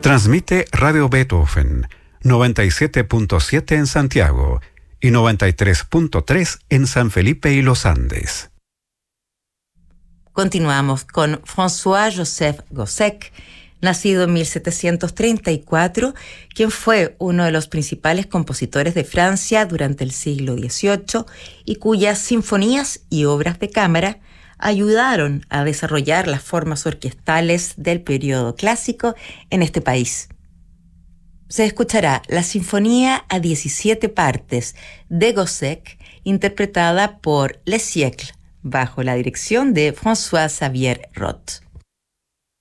Transmite Radio Beethoven, 97.7 en Santiago y 93.3 en San Felipe y Los Andes. Continuamos con François-Joseph Gossec, nacido en 1734, quien fue uno de los principales compositores de Francia durante el siglo XVIII y cuyas sinfonías y obras de cámara ayudaron a desarrollar las formas orquestales del periodo clásico en este país. Se escuchará la Sinfonía a 17 partes de Gossec, interpretada por Les Siècles, bajo la dirección de François-Xavier Roth.